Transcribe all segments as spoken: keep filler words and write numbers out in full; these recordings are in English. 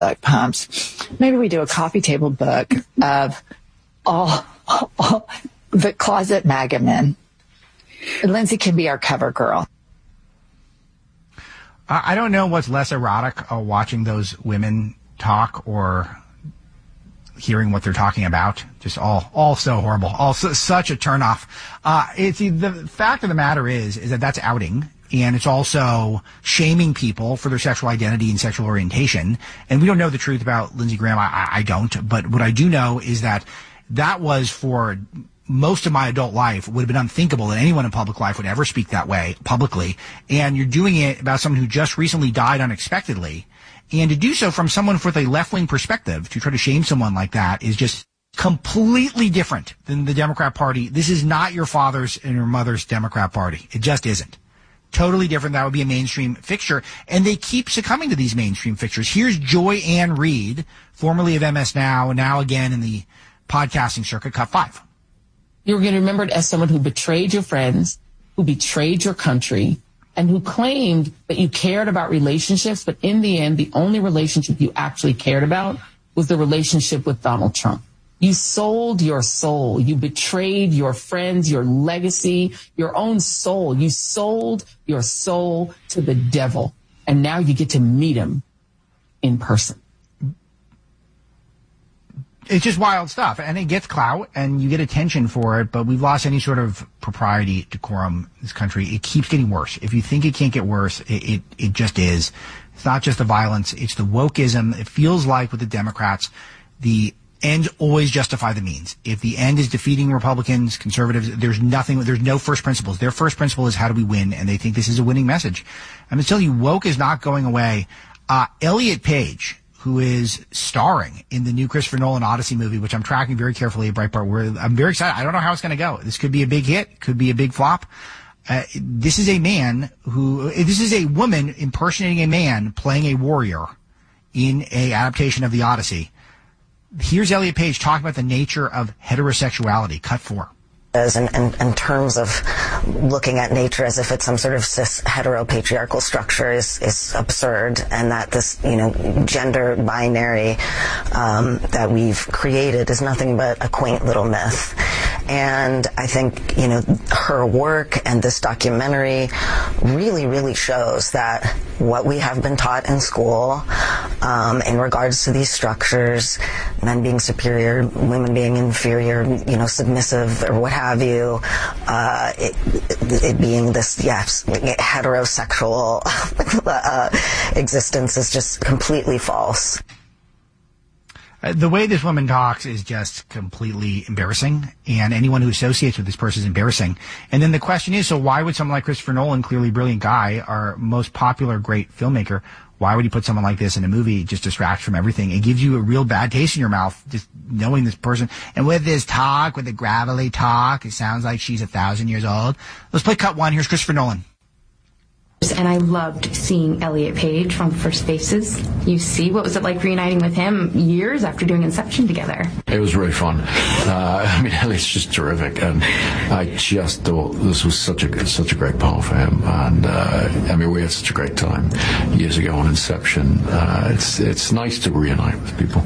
pumps. Maybe we do a coffee table book of all, all the closet MAGA men. Lindsay can be our cover girl. I don't know what's less erotic, uh, watching those women talk or hearing what they're talking about. Just all, all so horrible. All so, such a turnoff. Uh, it's the fact of the matter is, is that that's outing. And it's also shaming people for their sexual identity and sexual orientation. And we don't know the truth about Lindsey Graham. I, I don't. But what I do know is that that was for most of my adult life would have been unthinkable that anyone in public life would ever speak that way publicly. And you're doing it about someone who just recently died unexpectedly. And to do so from someone with a left-wing perspective, to try to shame someone like that is just completely different than the Democrat Party. This is not your father's and your mother's Democrat Party. It just isn't. Totally different. That would be a mainstream fixture. And they keep succumbing to these mainstream fixtures. Here's Joy Ann Reid, formerly of M S Now, and now again in the podcasting circuit, cut five. You're going to be remembered as someone who betrayed your friends, who betrayed your country, and who claimed that you cared about relationships. But in the end, the only relationship you actually cared about was the relationship with Donald Trump. You sold your soul. You betrayed your friends, your legacy, your own soul. You sold your soul to the devil. And now you get to meet him in person. It's just wild stuff. And it gets clout and you get attention for it, but we've lost any sort of propriety, decorum in this country. It keeps getting worse. If you think it can't get worse, it, it, it just is. It's not just the violence. It's the wokeism. It feels like with the Democrats, the ends always justify the means. If the end is defeating Republicans, conservatives, there's nothing, there's no first principles. Their first principle is how do we win, and they think this is a winning message. I'm going to tell you, woke is not going away. Uh, Elliot Page, who is starring in the new Christopher Nolan Odyssey movie, which I'm tracking very carefully at Breitbart, where I'm very excited. I don't know how it's going to go. This could be a big hit, could be a big flop. Uh, this is a man who, this is a woman impersonating a man playing a warrior in a adaptation of the Odyssey. Here's Elliot Page talking about the nature of heterosexuality. Cut four. In, in, in terms of looking at nature as if it's some sort of cis heteropatriarchal structure is, is absurd, and that this, you know, gender binary um, that we've created is nothing but a quaint little myth. And I think, you know, her work and this documentary really, really shows that what we have been taught in school um, in regards to these structures, men being superior, women being inferior, you know, submissive or what have you, uh, it, it being this, yes, heterosexual uh, existence is just completely false. Uh, the way this woman talks is just completely embarrassing, and anyone who associates with this person is embarrassing. And then the question is, so why would someone like Christopher Nolan, clearly a brilliant guy, our most popular great filmmaker, why would he put someone like this in a movie? It just distracts from everything. It gives you a real bad taste in your mouth, just knowing this person. And with this talk, with the gravelly talk, it sounds like she's a thousand years old. Let's play cut one. Here's Christopher Nolan. And I loved seeing Elliot Page from First Faces. You see, what was it like reuniting with him years after doing Inception together? It was really fun. Uh, I mean, Elliot's just terrific, and I just thought this was such a such a great part for him. And uh, I mean, we had such a great time years ago on Inception. Uh, it's it's nice to reunite with people.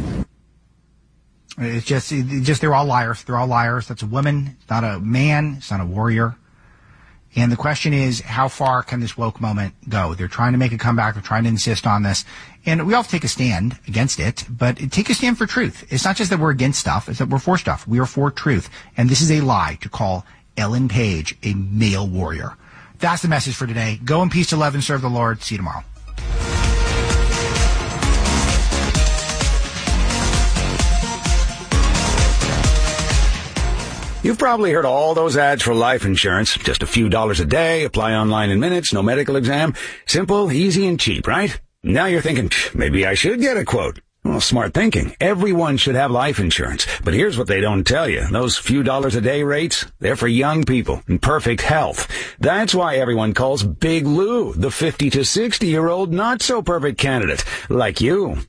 It's just it's just they're all liars. They're all liars. That's a woman. It's not a man. It's not a warrior. And the question is, how far can this woke moment go? They're trying to make a comeback. They're trying to insist on this. And we all have to take a stand against it, but take a stand for truth. It's not just that we're against stuff. It's that we're for stuff. We are for truth. And this is a lie to call Ellen Page a male warrior. That's the message for today. Go in peace to love and serve the Lord. See you tomorrow. You've probably heard all those ads for life insurance. Just a few dollars a day, apply online in minutes, no medical exam. Simple, easy, and cheap, right? Now you're thinking, maybe I should get a quote. Well, smart thinking. Everyone should have life insurance. But here's what they don't tell you. Those few dollars a day rates, they're for young people in perfect health. That's why everyone calls Big Lou the fifty to sixty-year-old not-so-perfect candidate, like you.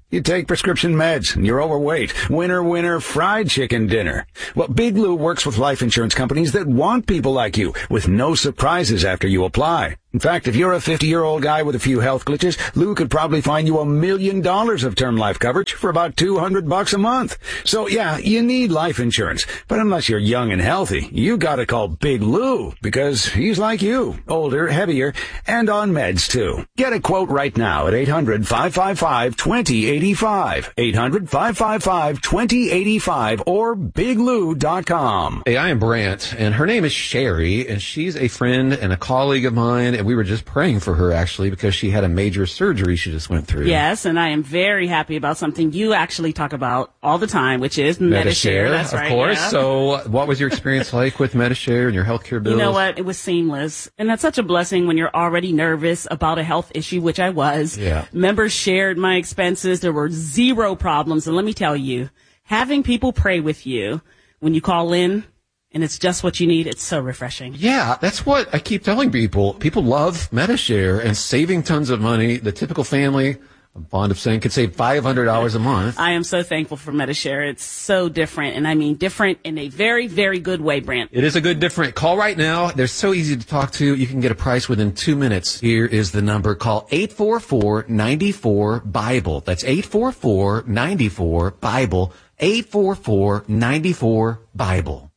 You take prescription meds and you're overweight. Winner, winner, fried chicken dinner. Well, Big Lou works with life insurance companies that want people like you with no surprises after you apply. In fact, if you're a fifty-year-old guy with a few health glitches, Lou could probably find you a million dollars of term life coverage for about two hundred bucks a month. So yeah, you need life insurance. But unless you're young and healthy, you gotta call Big Lou because he's like you, older, heavier, and on meds too. Get a quote right now at eight hundred, five five five, two zero eight five. eight hundred, five five five, two zero eight five or big lou dot com. Hey, I am Brant, and her name is Sherry, and she's a friend and a colleague of mine, and we were just praying for her, actually, because she had a major surgery she just went through. Yes, and I am very happy about something you actually talk about all the time, which is Medi-Share. That's of right, course. yeah. So what was your experience like with Medi-Share and your healthcare bills? You know what? It was seamless. And that's such a blessing when you're already nervous about a health issue, which I was. Yeah. Members shared my expenses. There were zero problems. And let me tell you, having people pray with you when you call in, and it's just what you need, it's so refreshing. Yeah, that's what I keep telling people. People love Medi-Share and saving tons of money. The typical family, I'm fond of saying, could save five hundred dollars a month. I am so thankful for Medi-Share. It's so different, and I mean different in a very, very good way, Brant. It is a good different. Call right now. They're so easy to talk to. You can get a price within two minutes. Here is the number. Call eight four four, nine four, BIBLE. That's eight four four, nine four, BIBLE. eight four four, nine four, BIBLE.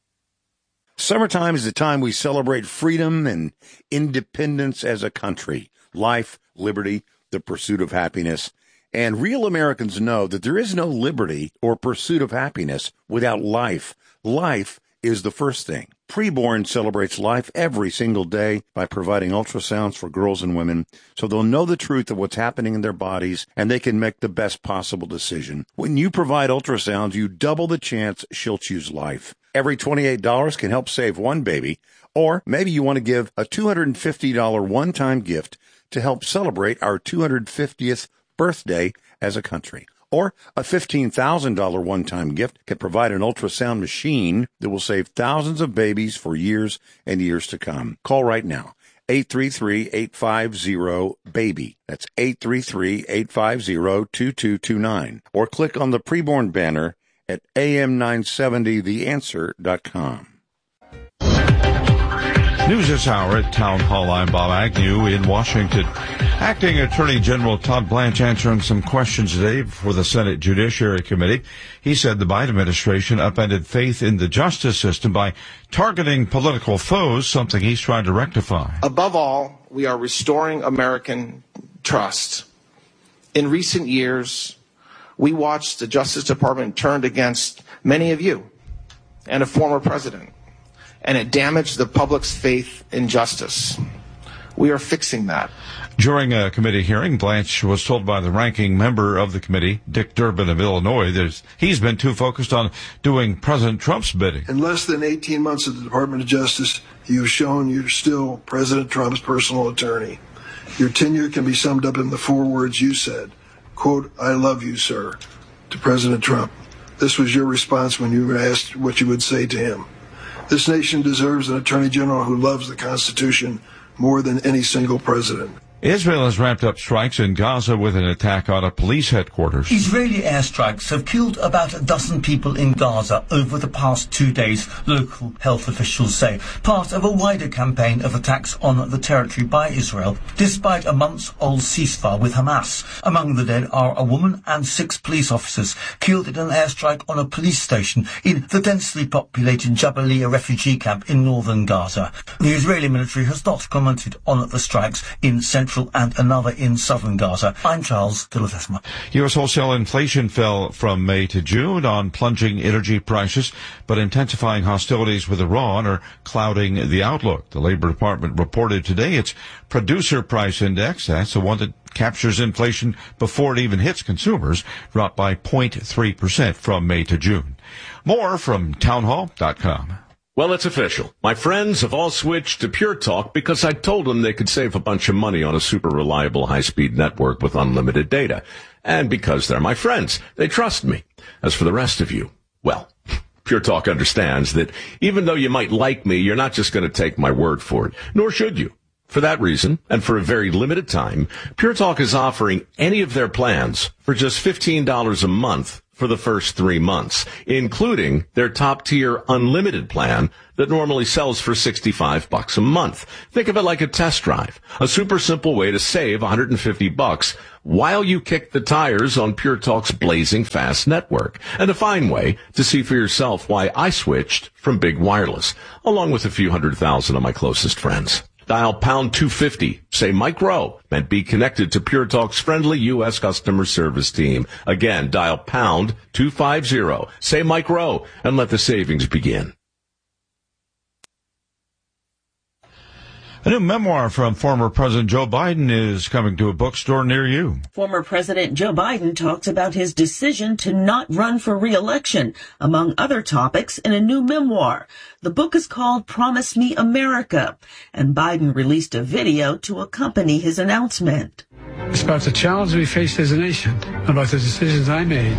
Summertime is the time we celebrate freedom and independence as a country. Life, liberty, the pursuit of happiness. And real Americans know that there is no liberty or pursuit of happiness without life. Life is the first thing. Preborn celebrates life every single day by providing ultrasounds for girls and women so they'll know the truth of what's happening in their bodies and they can make the best possible decision. When you provide ultrasounds, you double the chance she'll choose life. Every twenty-eight dollars can help save one baby, or maybe you want to give a two hundred fifty dollars one-time gift to help celebrate our two hundred fiftieth birthday as a country. Or a fifteen thousand dollars one-time gift can provide an ultrasound machine that will save thousands of babies for years and years to come. Call right now. eight three three, eight five zero, BABY. That's eight three three, eight five zero, two two two nine. Or click on the preborn banner at A M nine seventy the answer dot com. News this hour at Town Hall. I'm Bob Agnew in Washington. Acting Attorney General Todd Blanche answering some questions today before the Senate Judiciary Committee. He said the Biden administration upended faith in the justice system by targeting political foes, something he's trying to rectify. Above all, we are restoring American trust. In recent years, we watched the Justice Department turned against many of you and a former president, and it damaged the public's faith in justice. We are fixing that. During a committee hearing, Blanche was told by the ranking member of the committee, Dick Durbin of Illinois, that he's been too focused on doing President Trump's bidding. In less than eighteen months at the Department of Justice, you've shown you're still President Trump's personal attorney. Your tenure can be summed up in the four words you said. Quote, "I love you, sir," to President Trump. This was your response when you were asked what you would say to him. This nation deserves an attorney general who loves the Constitution more than any single president. Israel has ramped up strikes in Gaza with an attack on a police headquarters. Israeli airstrikes have killed about a dozen people in Gaza over the past two days, local health officials say, part of a wider campaign of attacks on the territory by Israel, despite a months-old ceasefire with Hamas. Among the dead are a woman and six police officers killed in an airstrike on a police station in the densely populated Jabalia refugee camp in northern Gaza. The Israeli military has not commented on the strikes in central and another in southern Gaza. I'm Charles de La Vesma. U S wholesale inflation fell from May to June on plunging energy prices, but intensifying hostilities with Iran are clouding the outlook. The Labor Department reported today its producer price index, that's the one that captures inflation before it even hits consumers, dropped by zero point three percent from May to June. More from townhall dot com. Well, it's official. My friends have all switched to Pure Talk because I told them they could save a bunch of money on a super reliable high-speed network with unlimited data. And because they're my friends, they trust me. As for the rest of you, well, Pure Talk understands that even though you might like me, you're not just going to take my word for it, nor should you. For that reason, and for a very limited time, Pure Talk is offering any of their plans for just fifteen dollars a month for the first three months, including their top-tier unlimited plan that normally sells for sixty-five bucks a month. Think of it like a test drive, a super simple way to save one hundred fifty bucks while you kick the tires on Pure Talk's blazing fast network, and a fine way to see for yourself why I switched from big wireless, along with a few hundred thousand of my closest friends. Dial pound two fifty, say Mike Rowe, and be connected to Pure Talk's friendly U S customer service team. Again, dial pound two fifty, say Mike Rowe, and let the savings begin. A new memoir from former President Joe Biden is coming to a bookstore near you. Former President Joe Biden talks about his decision to not run for re-election, among other topics, in a new memoir. The book is called Promise Me America, and Biden released a video to accompany his announcement. It's about the challenge we face as a nation, about the decisions I made,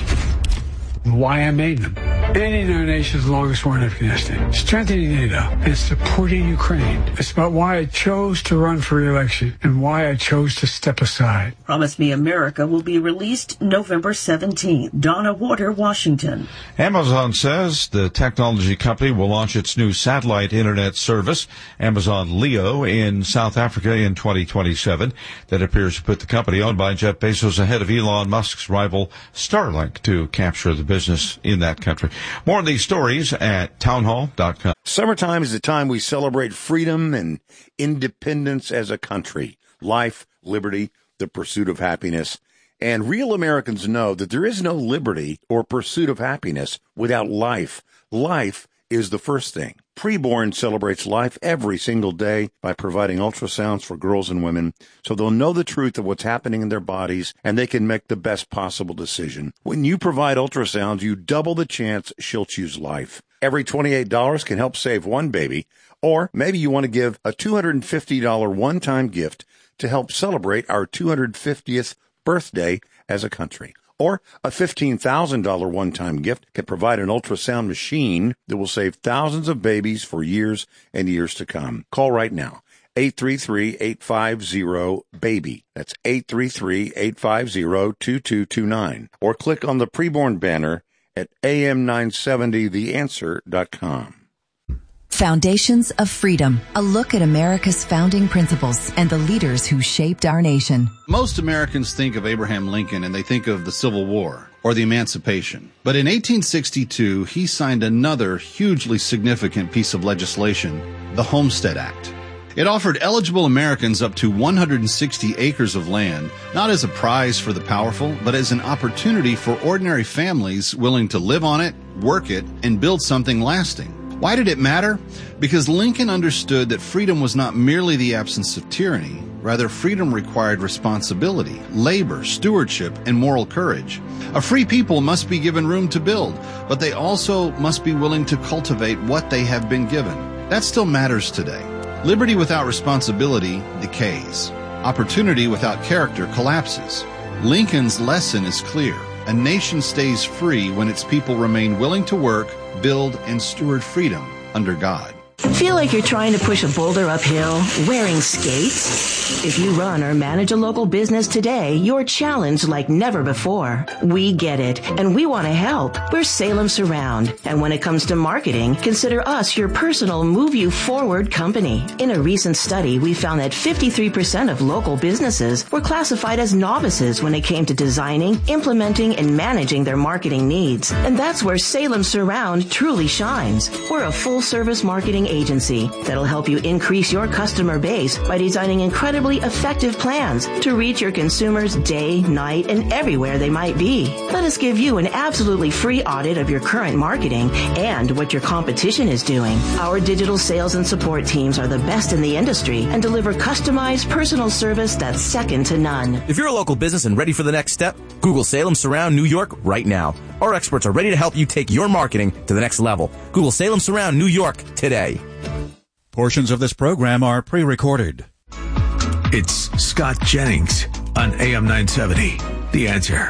and why I made them. Ending our nation's longest war in Afghanistan, strengthening NATO, and supporting Ukraine. It's about why I chose to run for re-election and why I chose to step aside. Promise Me America will be released November seventeenth. Donna Water, Washington. Amazon says the technology company will launch its new satellite internet service, Amazon Leo, in South Africa in twenty twenty-seven. That appears to put the company owned by Jeff Bezos ahead of Elon Musk's rival Starlink to capture the business in that country. More on these stories at townhall dot com. Summertime is the time we celebrate freedom and independence as a country. Life, liberty, the pursuit of happiness. And real Americans know that there is no liberty or pursuit of happiness without life. Life is the first thing. Preborn celebrates life every single day by providing ultrasounds for girls and women so they'll know the truth of what's happening in their bodies and they can make the best possible decision. When you provide ultrasounds, you double the chance she'll choose life. Every twenty-eight dollars can help save one baby, or maybe you want to give a two hundred fifty dollars one-time gift to help celebrate our two hundred fiftieth birthday as a country. Or a fifteen thousand dollars one-time gift can provide an ultrasound machine that will save thousands of babies for years and years to come. Call right now. eight three three, eight five zero, BABY. That's eight three three, eight five zero, two two two nine. Or click on the preborn banner at A M nine seventy the answer dot com. Foundations of Freedom, a look at America's founding principles and the leaders who shaped our nation. Most Americans think of Abraham Lincoln and they think of the Civil War or the Emancipation. But in eighteen sixty-two, he signed another hugely significant piece of legislation, the Homestead Act. It offered eligible Americans up to one hundred sixty acres of land, not as a prize for the powerful, but as an opportunity for ordinary families willing to live on it, work it, and build something lasting. Why did it matter? Because Lincoln understood that freedom was not merely the absence of tyranny. Rather, freedom required responsibility, labor, stewardship, and moral courage. A free people must be given room to build, but they also must be willing to cultivate what they have been given. That still matters today. Liberty without responsibility decays. Opportunity without character collapses. Lincoln's lesson is clear. A nation stays free when its people remain willing to work, build, and steward freedom under God. Feel like you're trying to push a boulder uphill wearing skates? If you run or manage a local business today, you're challenged like never before. We get it, and we want to help. We're Salem Surround, and when it comes to marketing, consider us your personal Move You Forward company. In a recent study, we found that fifty-three percent of local businesses were classified as novices when it came to designing, implementing, and managing their marketing needs. And that's where Salem Surround truly shines. We're a full-service marketing agency that'll help you increase your customer base by designing incredibly effective plans to reach your consumers day, night, and everywhere they might be. Let us give you an absolutely free audit of your current marketing and what your competition is doing. Our digital sales and support teams are the best in the industry and deliver customized personal service that's second to none. If you're a local business and ready for the next step, Google Salem Surround New York right now. Our experts are ready to help you take your marketing to the next level. Google Salem Surround New York today. Portions of this program are pre-recorded. It's Scott Jennings on A M nine seventy. The Answer.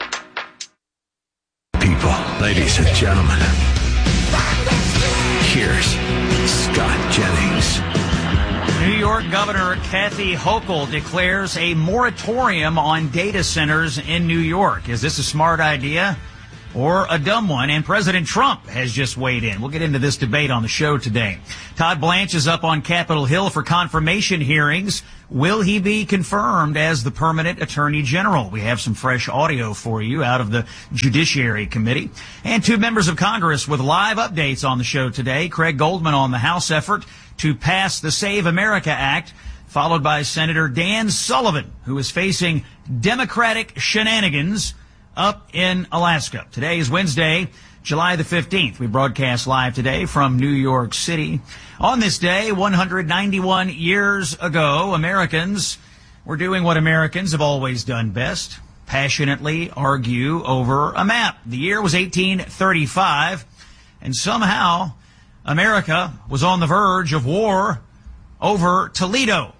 People, ladies and gentlemen, here's Scott Jennings. New York Governor Kathy Hochul declares a moratorium on data centers in New York. Is this a smart idea or a dumb one? And President Trump has just weighed in. We'll get into this debate on the show today. Todd Blanche is up on Capitol Hill for confirmation hearings. Will he be confirmed as the permanent Attorney General? We have some fresh audio for you out of the Judiciary Committee. And two members of Congress with live updates on the show today. Craig Goldman on the House effort to pass the Save America Act, followed by Senator Dan Sullivan, who is facing Democratic shenanigans up in Alaska. Today is Wednesday, July the fifteenth. We broadcast live today from New York City. On this day, one hundred ninety-one years ago, Americans were doing what Americans have always done best, passionately argue over a map. The year was eighteen thirty-five, and somehow America was on the verge of war over Toledo.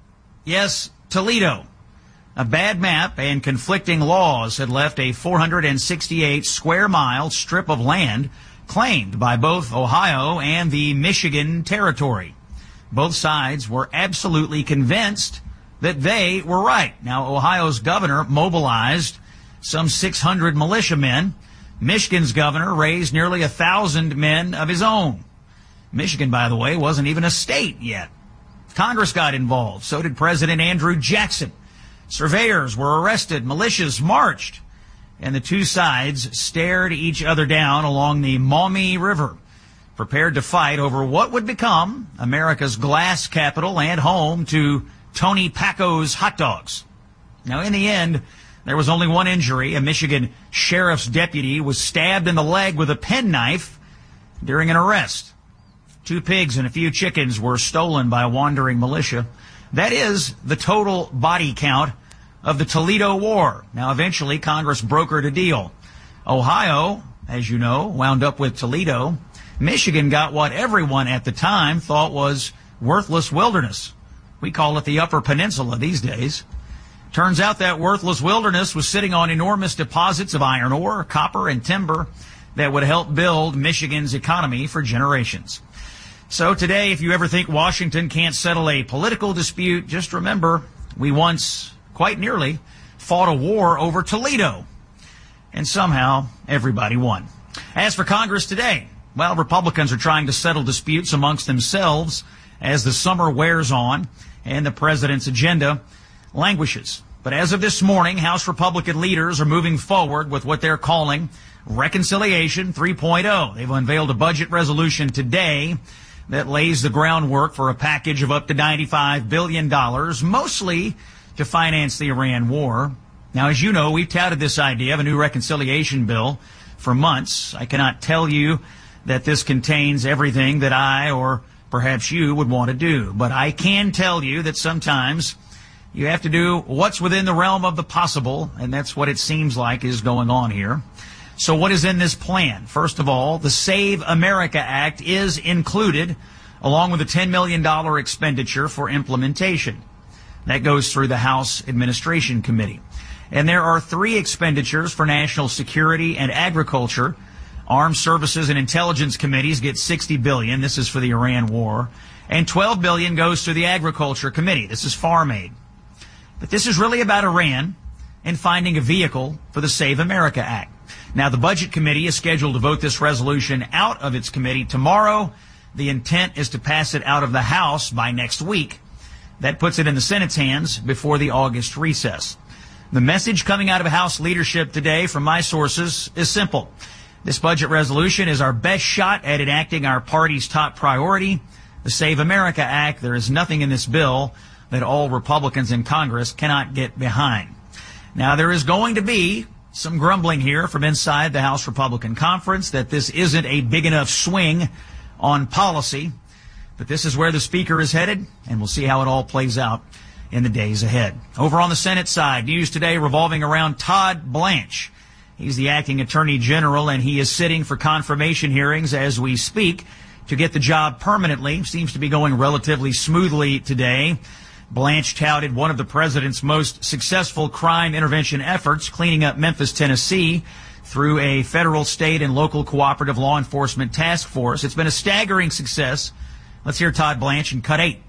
Yes, Toledo. A bad map and conflicting laws had left a four hundred sixty-eight square mile strip of land claimed by both Ohio and the Michigan Territory. Both sides were absolutely convinced that they were right. Now, Ohio's governor mobilized some six hundred militiamen. Michigan's governor raised nearly a thousand men of his own. Michigan, by the way, wasn't even a state yet. Congress got involved. So did President Andrew Jackson. Surveyors were arrested. Militias marched. And the two sides stared each other down along the Maumee River, prepared to fight over what would become America's glass capital and home to Tony Packo's hot dogs. Now, in the end, there was only one injury. A Michigan sheriff's deputy was stabbed in the leg with a penknife during an arrest. Two pigs and a few chickens were stolen by wandering militia. That is the total body count of the Toledo War. Now, eventually, Congress brokered a deal. Ohio, as you know, wound up with Toledo. Michigan got what everyone at the time thought was worthless wilderness. We call it the Upper Peninsula these days. Turns out that worthless wilderness was sitting on enormous deposits of iron ore, copper, and timber that would help build Michigan's economy for generations. So today, if you ever think Washington can't settle a political dispute, just remember we once, quite nearly, fought a war over Toledo. And somehow, everybody won. As for Congress today, well, Republicans are trying to settle disputes amongst themselves as the summer wears on and the president's agenda languishes. But as of this morning, House Republican leaders are moving forward with what they're calling Reconciliation three point oh. They've unveiled a budget resolution today that lays the groundwork for a package of up to ninety-five billion dollars, mostly to finance the Iran war. Now, as you know, we've touted this idea of a new reconciliation bill for months. I cannot tell you that this contains everything that I or perhaps you would want to do, but I can tell you that sometimes you have to do what's within the realm of the possible, and that's what it seems like is going on here. So what is in this plan? First of all, the Save America Act is included, along with a ten million dollars expenditure for implementation. That goes through the House Administration Committee. And there are three expenditures for national security and agriculture. Armed Services and Intelligence Committees get sixty billion dollars. This is for the Iran war. And twelve billion dollars goes to the Agriculture Committee. This is farm aid. But this is really about Iran and finding a vehicle for the Save America Act. Now, the Budget Committee is scheduled to vote this resolution out of its committee tomorrow. The intent is to pass it out of the House by next week. That puts it in the Senate's hands before the August recess. The message coming out of House leadership today from my sources is simple. This budget resolution is our best shot at enacting our party's top priority, the Save America Act. There is nothing in this bill that all Republicans in Congress cannot get behind. Now, there is going to be some grumbling here from inside the House Republican Conference that this isn't a big enough swing on policy, but this is where the Speaker is headed, and we'll see how it all plays out in the days ahead. Over on the Senate side, news today revolving around Todd Blanche. He's the acting Attorney General, and he is sitting for confirmation hearings as we speak to get the job permanently. Seems to be going relatively smoothly today. Blanche touted one of the president's most successful crime intervention efforts, cleaning up Memphis, Tennessee, through a federal, state, and local cooperative law enforcement task force. It's been a staggering success. Let's hear Todd Blanche in Cut eight.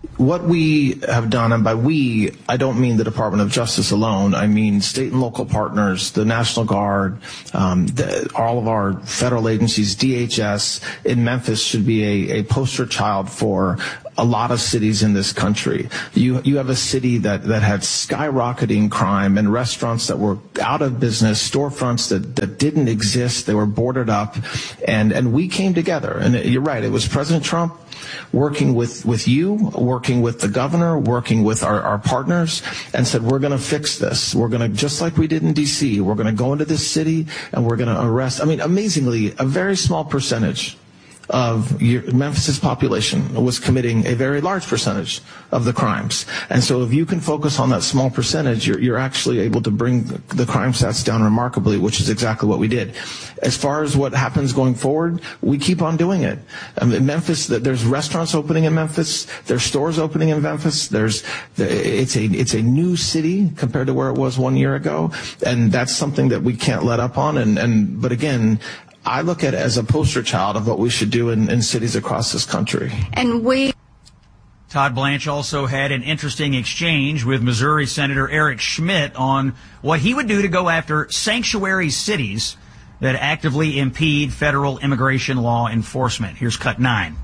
What we have done, and by we, I don't mean the Department of Justice alone. I mean state and local partners, the National Guard, um, the, all of our federal agencies, D H S in Memphis should be a, a poster child for a lot of cities in this country. You you have a city that, that had skyrocketing crime and restaurants that were out of business, storefronts that, that didn't exist. They were boarded up, and, and we came together. And you're right, it was President Trump working with, with you, working with the governor, working with our, our partners, and said, we're going to fix this. We're going to, just like we did in D C, we're going to go into this city and we're going to arrest, I mean, amazingly, a very small percentage of your, Memphis's population was committing a very large percentage of the crimes. And so if you can focus on that small percentage, you're, you're actually able to bring the crime stats down remarkably, which is exactly what we did. As far as what happens going forward, we keep on doing it. Um, in Memphis, there's restaurants opening in Memphis. There's stores opening in Memphis. There's, it's a, it's a new city compared to where it was one year ago. And that's something that we can't let up on. And, and, but again, I look at it as a poster child of what we should do in, in cities across this country. And we... Todd Blanche also had an interesting exchange with Missouri Senator Eric Schmitt on what he would do to go after sanctuary cities that actively impede federal immigration law enforcement. Here's cut nine.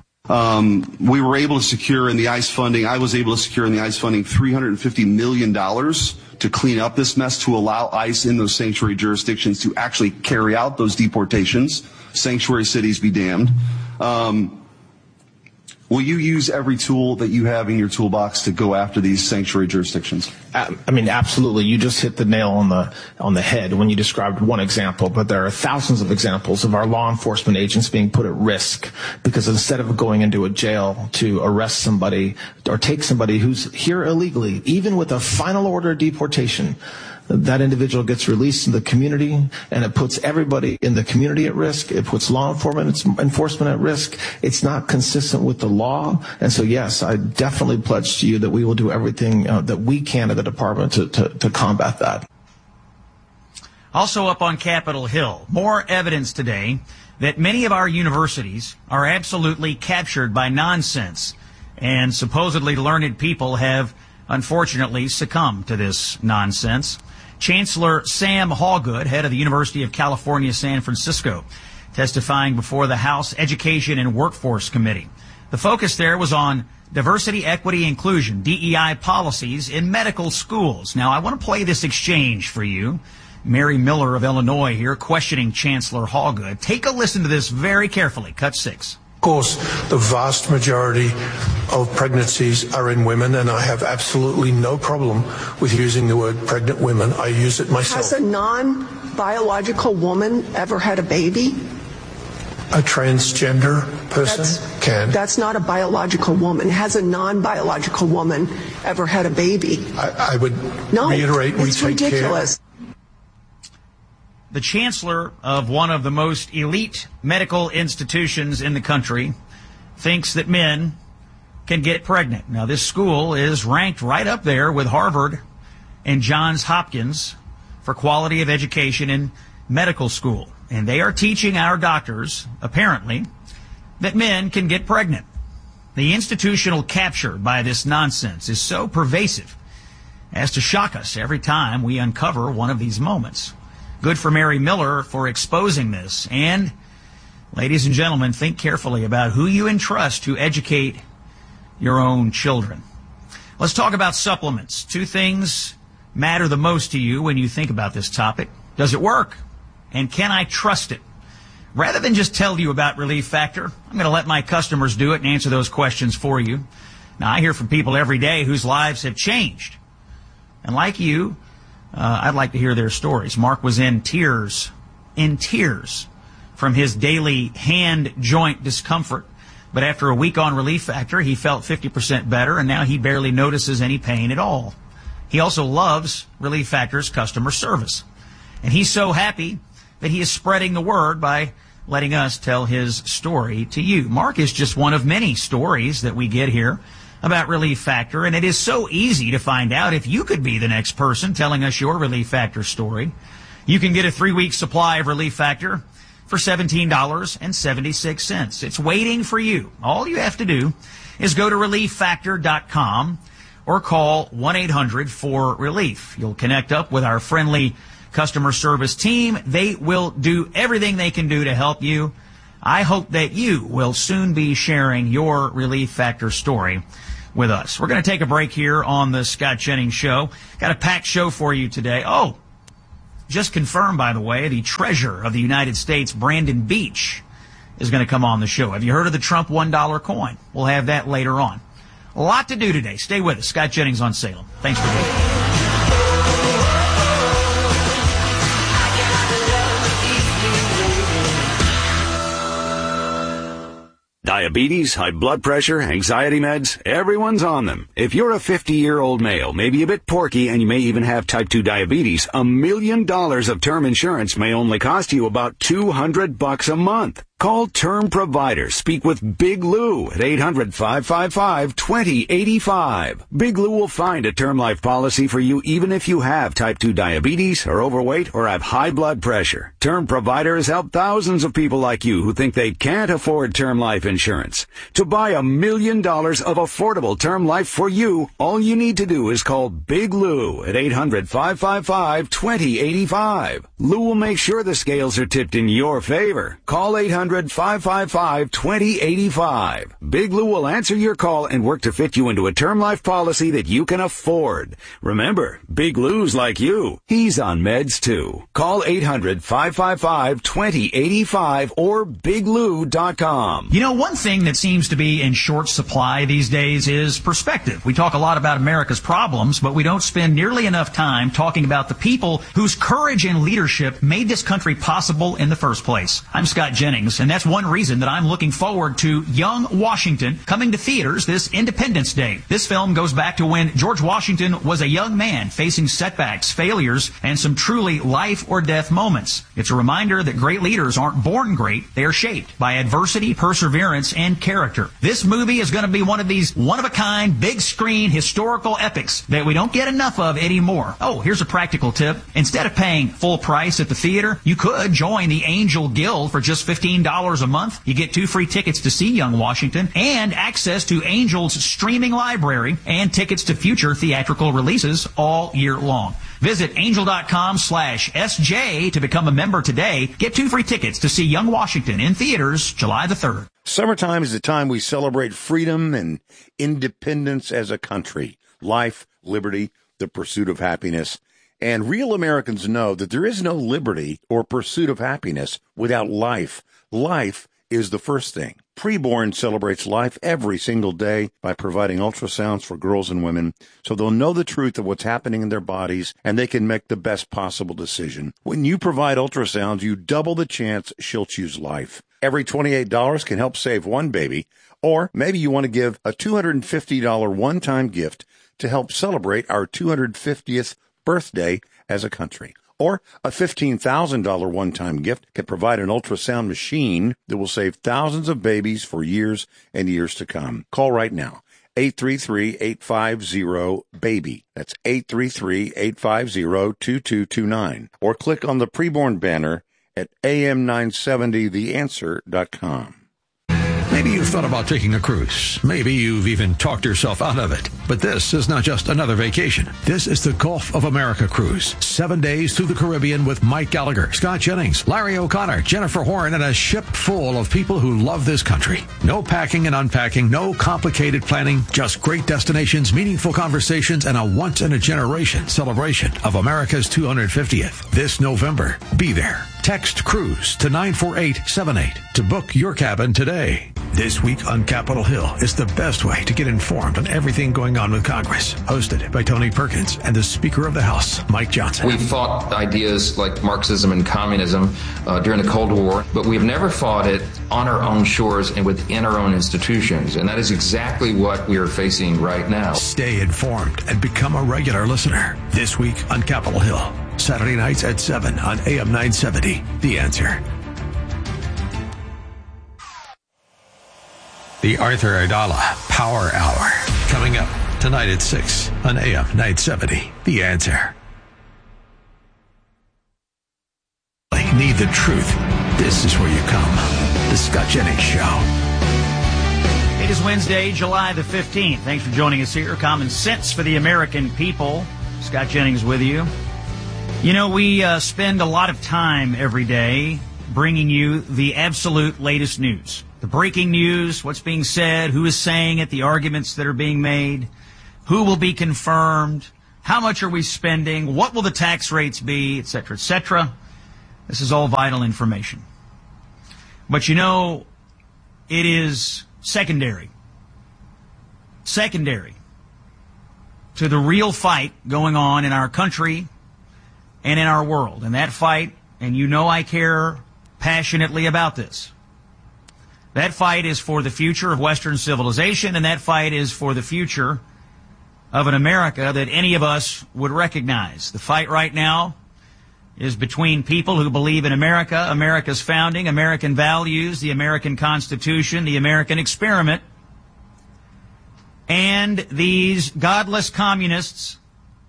Um, we were able to secure in the ICE funding, I was able to secure in the ICE funding three hundred fifty million dollars to clean up this mess, to allow ICE in those sanctuary jurisdictions to actually carry out those deportations. Sanctuary cities be damned. Um, will you use every tool that you have in your toolbox to go after these sanctuary jurisdictions? I mean, absolutely. You just hit the nail on the on the head when you described one example, but there are thousands of examples of our law enforcement agents being put at risk because instead of going into a jail to arrest somebody or take somebody who's here illegally, even with a final order of deportation, that individual gets released in the community, and it puts everybody in the community at risk. It puts law enforcement enforcement at risk. It's not consistent with the law. And so, yes, I definitely pledge to you that we will do everything uh, that we can at the department to, to, to combat that. Also up on Capitol Hill, more evidence today that many of our universities are absolutely captured by nonsense, and supposedly learned people have unfortunately succumbed to this nonsense. Chancellor Sam Hallgood, head of the University of California, San Francisco, testifying before the House Education and Workforce Committee. The focus there was on diversity, equity, inclusion, D E I policies in medical schools. Now, I want to play this exchange for you. Mary Miller of Illinois here questioning Chancellor Hallgood. Take a listen to this very carefully. Cut six. Of course, the vast majority of pregnancies are in women, and I have absolutely no problem with using the word pregnant women. I use it myself. Has a non-biological woman ever had a baby? A transgender person that's, can. That's not a biological woman. Has a non-biological woman ever had a baby? I, I would no, reiterate we it's take ridiculous. care. The chancellor of one of the most elite medical institutions in the country thinks that men can get pregnant. Now, this school is ranked right up there with Harvard and Johns Hopkins for quality of education in medical school. And they are teaching our doctors, apparently, that men can get pregnant. The institutional capture by this nonsense is so pervasive as to shock us every time we uncover one of these moments. Good for Mary Miller for exposing this. And, ladies and gentlemen, think carefully about who you entrust to educate your own children. Let's talk about supplements. Two things matter the most to you when you think about this topic. Does it work? And can I trust it? Rather than just tell you about Relief Factor, I'm going to let my customers do it and answer those questions for you. Now, I hear from people every day whose lives have changed. And like you, Uh, I'd like to hear their stories. Mark was in tears, in tears from his daily hand joint discomfort. But after a week on Relief Factor, he felt fifty percent better, and now he barely notices any pain at all. He also loves Relief Factor's customer service. And he's so happy that he is spreading the word by letting us tell his story to you. Mark is just one of many stories that we get here about Relief Factor, and it is so easy to find out if you could be the next person telling us your Relief Factor story. You can get a three-week supply of Relief Factor for seventeen dollars and seventy-six cents. It's waiting for you. All you have to do is go to relief factor dot com or call one eight hundred four relief. You'll connect up with our friendly customer service team. They will do everything they can do to help you. I hope that you will soon be sharing your Relief Factor story with us. We're going to take a break here on the Scott Jennings Show. Got a packed show for you today. Oh, just confirmed, by the way, the treasurer of the United States, Brandon Beach, is going to come on the show. Have you heard of the Trump one dollar coin? We'll have that later on. A lot to do today. Stay with us. Scott Jennings on Salem. Thanks for being here. Diabetes, high blood pressure, anxiety meds, everyone's on them. If you're a fifty-year-old male, maybe a bit porky, and you may even have type two diabetes, a million dollars of term insurance may only cost you about two hundred bucks a month. Call Term Provider. Speak with Big Lou at eight hundred, five five five, two zero eight five. Big Lou will find a term life policy for you even if you have type two diabetes, are overweight, or have high blood pressure. Term Provider has helped thousands of people like you who think they can't afford term life insurance. To buy a million dollars of affordable term life for you, all you need to do is call Big Lou at eight hundred, five five five, two zero eight five. Lou will make sure the scales are tipped in your favor. Call eight hundred, five five five, two zero eight five. Big Lou will answer your call and work to fit you into a term life policy that you can afford. Remember, Big Lou's like you. He's on meds too. Call eight hundred, five five five, two zero eight five or big lou dot com. You know, one thing that seems to be in short supply these days is perspective. We talk a lot about America's problems, but we don't spend nearly enough time talking about the people whose courage and leadership made this country possible in the first place. I'm Scott Jennings, and that's one reason that I'm looking forward to Young Washington coming to theaters this Independence Day. This film goes back to when George Washington was a young man facing setbacks, failures, and some truly life or death moments. It's a reminder that great leaders aren't born great, they are shaped by adversity, perseverance, and character. This movie is going to be one of these one-of-a-kind, big-screen, historical epics that we don't get enough of anymore. Oh, here's a practical tip. Instead of paying full price at the theater, you could join the Angel Guild for just fifteen dollars a month. You get two free tickets to see Young Washington and access to Angel's streaming library and tickets to future theatrical releases all year long. Visit angel.com slash SJ to become a member today. Get two free tickets to see Young Washington in theaters July the third. Summertime is the time we celebrate freedom and independence as a country. Life, liberty, the pursuit of happiness. And real Americans know that there is no liberty or pursuit of happiness without life. Life is the first thing. Preborn celebrates life every single day by providing ultrasounds for girls and women so they'll know the truth of what's happening in their bodies and they can make the best possible decision. When you provide ultrasounds, you double the chance she'll choose life. Every twenty-eight dollars can help save one baby, or maybe you want to give a two hundred fifty dollars one-time gift to help celebrate our two hundred fiftieth birthday as a country. Or a fifteen thousand dollars one-time gift can provide an ultrasound machine that will save thousands of babies for years and years to come. Call right now. eight three three, eight five zero, BABY. That's eight three three, eight five zero, two two two nine. Or click on the preborn banner at A M nine seventy the answer dot com. Maybe you've thought about taking a cruise. Maybe you've even talked yourself out of it. But this is not just another vacation. This is the Gulf of America cruise. Seven days through the Caribbean with Mike Gallagher, Scott Jennings, Larry O'Connor, Jennifer Horn, and a ship full of people who love this country. No packing and unpacking, no complicated planning, just great destinations, meaningful conversations, and a once-in-a-generation celebration of America's two hundred fiftieth. This November, be there. Text CRUISE to nine four eight seven eight to book your cabin today. This week on Capitol Hill is the best way to get informed on everything going on with Congress. Hosted by Tony Perkins and the Speaker of the House, Mike Johnson. We've fought ideas like Marxism and communism uh, during the Cold War, but we've never fought it on our own shores and within our own institutions. And that is exactly what we are facing right now. Stay informed and become a regular listener. This week on Capitol Hill. Saturday nights at seven on A M nine seventy. The Answer. The Arthur Aidala Power Hour. Coming up tonight at six on A M nine seventy. The Answer. Need the truth? This is where you come. The Scott Jennings Show. It is Wednesday, July the fifteenth. Thanks for joining us here. Common Sense for the American People. Scott Jennings with you. You know, we uh, spend a lot of time every day bringing you the absolute latest news. The breaking news, what's being said, who is saying it, the arguments that are being made, who will be confirmed, how much are we spending, what will the tax rates be, et cetera, et cetera. This is all vital information. But you know, it is secondary. Secondary to the real fight going on in our country and in our world. And that fight, and you know I care passionately about this, that fight is for the future of Western civilization, and that fight is for the future of an America that any of us would recognize. The fight right now is between people who believe in America, America's founding, American values, the American Constitution, the American experiment, and these godless communists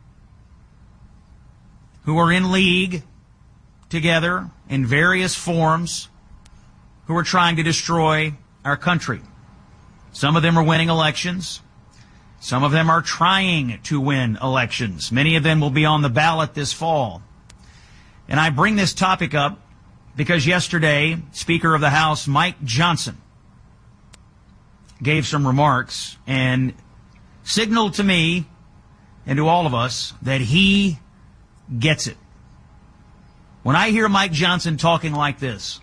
who are in league together in various forms, who are trying to destroy our country. Some of them are winning elections. Some of them are trying to win elections. Many of them will be on the ballot this fall. And I bring this topic up because yesterday, Speaker of the House Mike Johnson gave some remarks and signaled to me and to all of us that he gets it. When I hear Mike Johnson talking like this,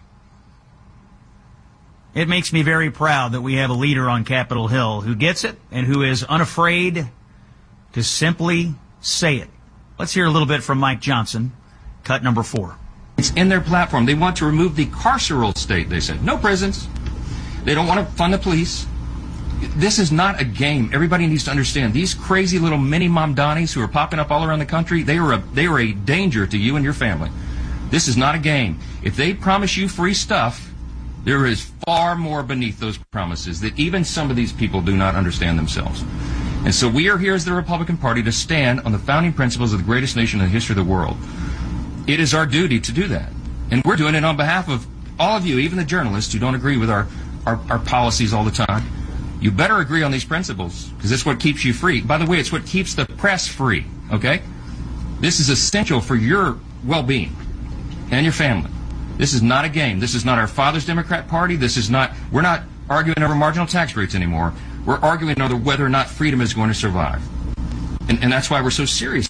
it makes me very proud that we have a leader on Capitol Hill who gets it and who is unafraid to simply say it. Let's hear a little bit from Mike Johnson. Cut number four. It's in their platform. They want to remove the carceral state, they said. No prisons. They don't want to fund the police. This is not a game. Everybody needs to understand. These crazy little mini Mamdanis who are popping up all around the country, they are a, they are a danger to you and your family. This is not a game. If they promise you free stuff, there is far more beneath those promises that even some of these people do not understand themselves. And so we are here as the Republican Party to stand on the founding principles of the greatest nation in the history of the world. It is our duty to do that. And we're doing it on behalf of all of you, even the journalists who don't agree with our, our, our policies all the time. You better agree on these principles, because it's what keeps you free. By the way, it's what keeps the press free, okay? This is essential for your well-being and your family. This is not a game. This is not our father's Democrat Party. This is not, we're not arguing over marginal tax rates anymore. We're arguing over whether or not freedom is going to survive. And, and that's why we're so serious.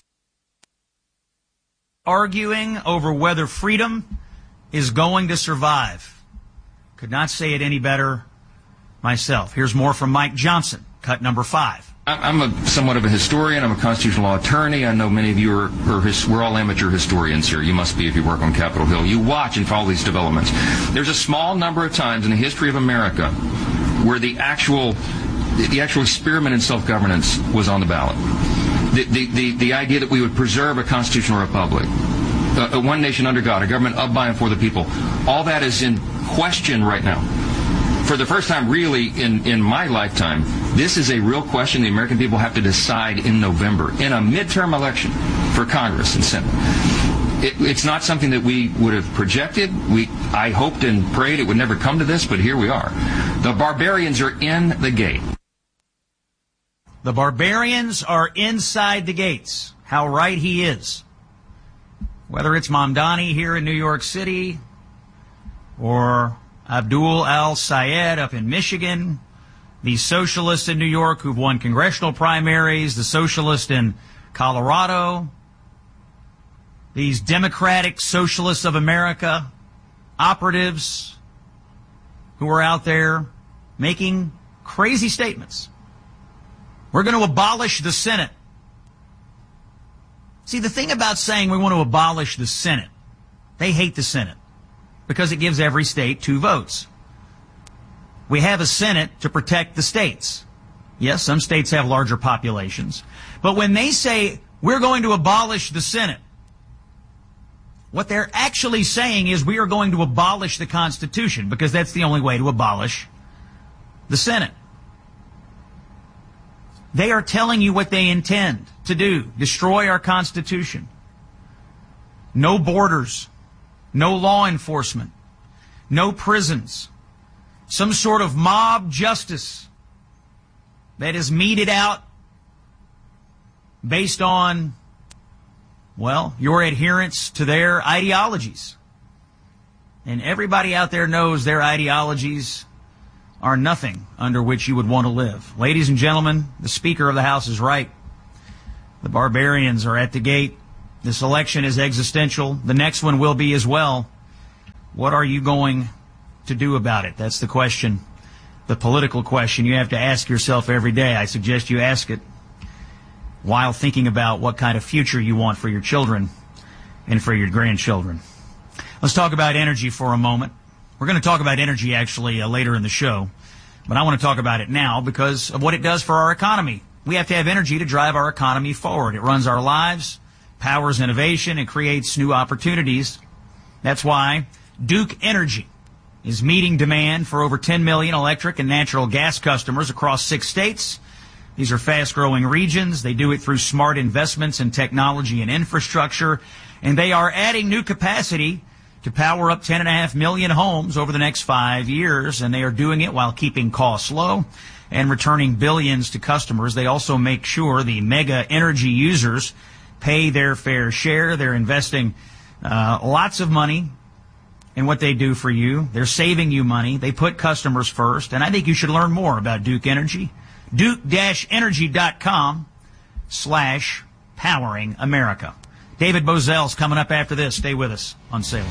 Arguing over whether freedom is going to survive. Could not say it any better myself. Here's more from Mike Johnson, cut number five. I'm a somewhat of a historian. I'm a constitutional law attorney. I know many of you are, are his, we're all amateur historians here. You must be if you work on Capitol Hill. You watch and follow these developments. There's a small number of times in the history of America where the actual the actual experiment in self-governance was on the ballot. The, the, the, the idea that we would preserve a constitutional republic, a, a one nation under God, a government of, by, and for the people, all that is in question right now. For the first time, really, in, in my lifetime, this is a real question the American people have to decide in November, in a midterm election for Congress and Senate. It, it's not something that we would have projected. We, I hoped and prayed it would never come to this, but here we are. The barbarians are in the gate. The barbarians are inside the gates. How right he is. Whether it's Mamdani here in New York City or Abdul al-Sayed up in Michigan, the socialists in New York who've won congressional primaries, the socialists in Colorado, these Democratic Socialists of America operatives who are out there making crazy statements. We're going to abolish the Senate. See, the thing about saying we want to abolish the Senate, they hate the Senate because it gives every state two votes. We have a Senate to protect the states. Yes, some states have larger populations. But when they say we're going to abolish the Senate, what they're actually saying is we are going to abolish the Constitution because that's the only way to abolish the Senate. They are telling you what they intend to do. Destroy our Constitution. No borders. No law enforcement. No prisons. Some sort of mob justice that is meted out based on, well, your adherence to their ideologies. And everybody out there knows their ideologies are nothing under which you would want to live. Ladies and gentlemen, the Speaker of the House is right. The barbarians are at the gate. This election is existential. The next one will be as well. What are you going to do about it? That's the question, the political question you have to ask yourself every day. I suggest you ask it while thinking about what kind of future you want for your children and for your grandchildren. Let's talk about energy for a moment. We're going to talk about energy actually uh, later in the show, but I want to talk about it now because of what it does for our economy. We have to have energy to drive our economy forward. It runs our lives, powers innovation, and creates new opportunities. That's why Duke Energy is meeting demand for over ten million electric and natural gas customers across six states. These are fast-growing regions. They do it through smart investments in technology and infrastructure, and they are adding new capacity to power up ten point five million homes over the next five years, and they are doing it while keeping costs low and returning billions to customers. They also make sure the mega energy users pay their fair share. They're investing uh, lots of money in what they do for you. They're saving you money. They put customers first, and I think you should learn more about Duke Energy. Duke-energy.com slash powering America. David Bozell's coming up after this. Stay with us on Salem.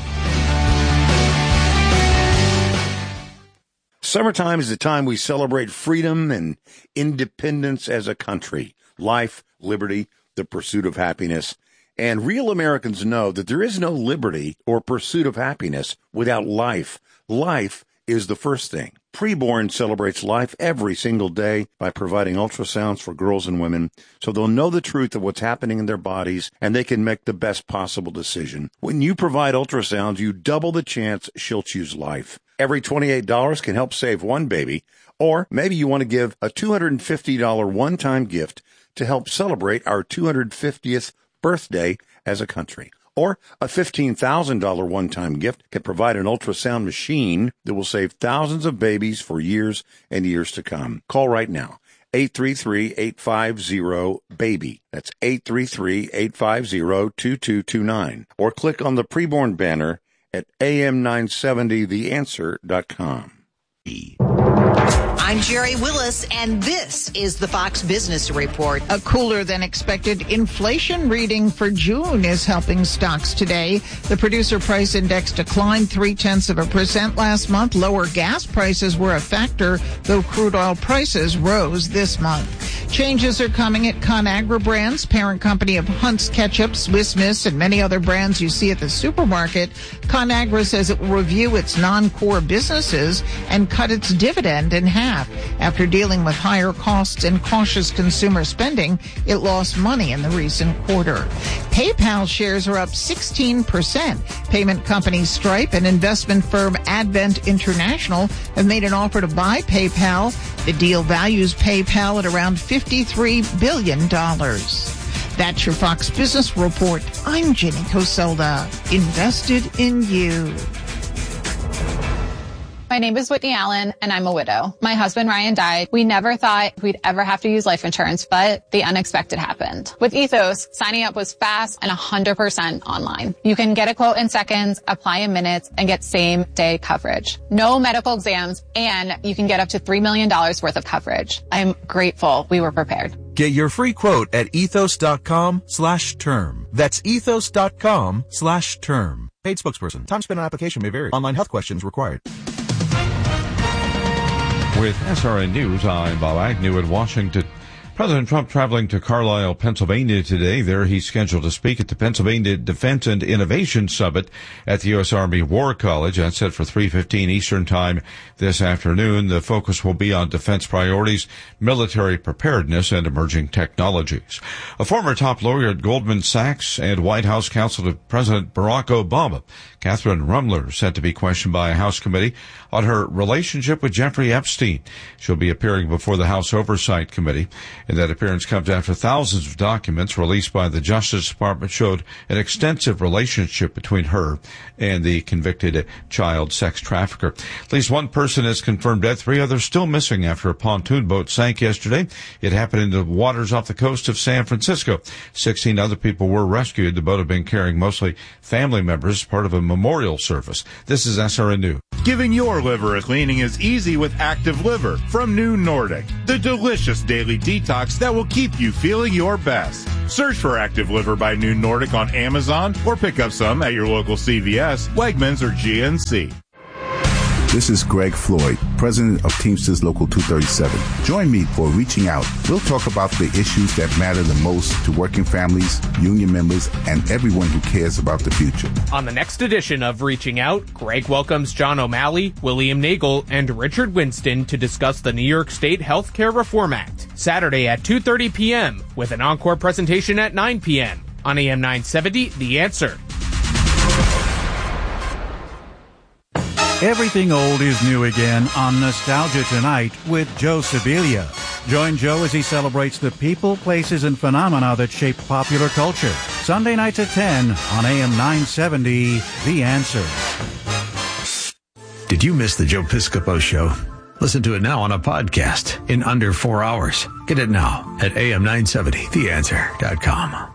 Summertime is the time we celebrate freedom and independence as a country. Life, liberty, the pursuit of happiness. And real Americans know that there is no liberty or pursuit of happiness without life. Life is the first thing. Preborn celebrates life every single day by providing ultrasounds for girls and women so they'll know the truth of what's happening in their bodies and they can make the best possible decision. When you provide ultrasounds, you double the chance she'll choose life. Every twenty-eight dollars can help save one baby, or maybe you want to give a two hundred fifty dollars one-time gift to help celebrate our two hundred fiftieth birthday as a country. Or a fifteen thousand dollars one-time gift can provide an ultrasound machine that will save thousands of babies for years and years to come. Call right now, eight three three, eight five zero, BABY. That's eight three three, eight five zero, two two two nine. Or click on the preborn banner at A M nine seventy the answer dot com. I'm Jerry Willis, and this is the Fox Business Report. A cooler than expected inflation reading for June is helping stocks today. The producer price index declined three-tenths of a percent last month. Lower gas prices were a factor, though crude oil prices rose this month. Changes are coming at ConAgra Brands, parent company of Hunt's Ketchup, Swiss Miss, and many other brands you see at the supermarket. ConAgra says it will review its non-core businesses and cut its dividend in half. After dealing with higher costs and cautious consumer spending, it lost money in the recent quarter. PayPal shares are up sixteen percent. Payment company Stripe and investment firm Advent International have made an offer to buy PayPal. The deal values PayPal at around fifty-three billion dollars. That's your Fox Business Report. I'm Jenny Coselda. Invested in you. My name is Whitney Allen, and I'm a widow. My husband, Ryan, died. We never thought we'd ever have to use life insurance, but the unexpected happened. With Ethos, signing up was fast and one hundred percent online. You can get a quote in seconds, apply in minutes, and get same-day coverage. No medical exams, and you can get up to three million dollars worth of coverage. I'm grateful we were prepared. Get your free quote at ethos.com slash term. That's ethos.com slash term. Paid spokesperson. Time spent on application may vary. Online health questions required. With S R N News, I'm Bob Agnew in Washington. President Trump traveling to Carlisle, Pennsylvania today. There he's scheduled to speak at the Pennsylvania Defense and Innovation Summit at the U S. Army War College. That's set for three fifteen Eastern Time this afternoon. The focus will be on defense priorities, military preparedness, and emerging technologies. A former top lawyer at Goldman Sachs and White House counsel to President Barack Obama, Catherine Rumler, set to be questioned by a House committee on her relationship with Jeffrey Epstein. She'll be appearing before the House Oversight Committee. And that appearance comes after thousands of documents released by the Justice Department showed an extensive relationship between her and the convicted child sex trafficker. At least one person has confirmed death. Three others still missing after a pontoon boat sank yesterday. It happened in the waters off the coast of San Francisco. Sixteen other people were rescued. The boat had been carrying mostly family members, part of a memorial service. This is S R N News. Giving your liver a cleaning is easy with Active Liver from New Nordic, the delicious daily detox that will keep you feeling your best. Search for Active Liver by New Nordic on Amazon or pick up some at your local C V S, Wegmans, or G N C. This is Greg Floyd, president of Teamsters Local two thirty-seven. Join me for Reaching Out. We'll talk about the issues that matter the most to working families, union members, and everyone who cares about the future. On the next edition of Reaching Out, Greg welcomes John O'Malley, William Nagel, and Richard Winston to discuss the New York State Health Care Reform Act. Saturday at two thirty p.m. with an encore presentation at nine p.m. on A M nine seventy, The Answer. Everything old is new again on Nostalgia Tonight with Joe Sibilia. Join Joe as he celebrates the people, places, and phenomena that shaped popular culture. Sunday nights at ten on A M nine seventy, The Answer. Did you miss the Joe Piscopo Show? Listen to it now on a podcast in under four hours. Get it now at A M nine seventy the answer dot com.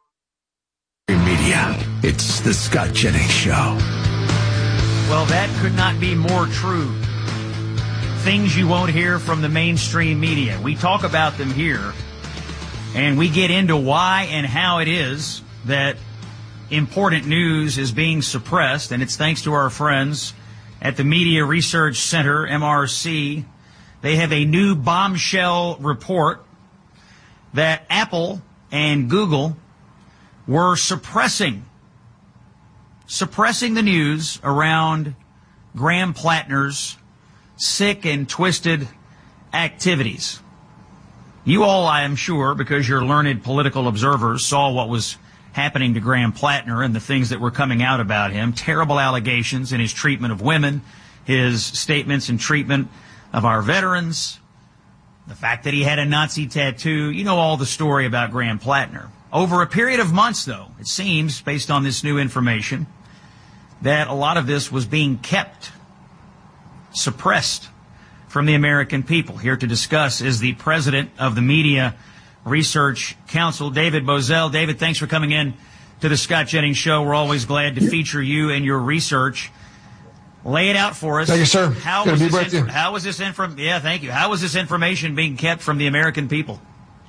Media. It's the Scott Jennings Show. Well, that could not be more true. Things you won't hear from the mainstream media. We talk about them here, and we get into why and how it is that important news is being suppressed, and it's thanks to our friends at the Media Research Center, M R C. They have a new bombshell report that Apple and Google were suppressing suppressing the news around Graham Plattner's sick and twisted activities. You all, I am sure, because you're learned political observers, saw what was happening to Graham Plattner and the things that were coming out about him. Terrible allegations in his treatment of women, his statements and treatment of our veterans, the fact that he had a Nazi tattoo. You know all the story about Graham Plattner. Over a period of months, though, it seems, based on this new information, that a lot of this was being kept, suppressed from the American people. Here to discuss is the president of the Media Research Council, David Bozell. David, thanks for coming in to the Scott Jennings Show. We're always glad to feature you and your research. Lay it out for us. Thank you, sir. How Good was to be this with you. inf- how was this inform- Yeah, thank you. How was this information being kept from the American people?